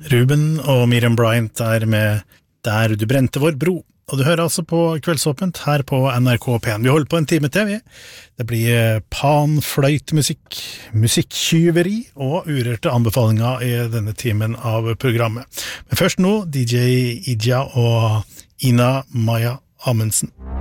Ruben og Miriam Bryant med Der du brente vår bro. Og du hører altså på Kveldsåpent her på NRK P1. Vi holder på en time til, vi. Det blir panfløytemusikk, musikktjuveri og urørte anbefalinger i denne timen av programmet. Men først nå, DJ Ija og Ina Maya Amundsen.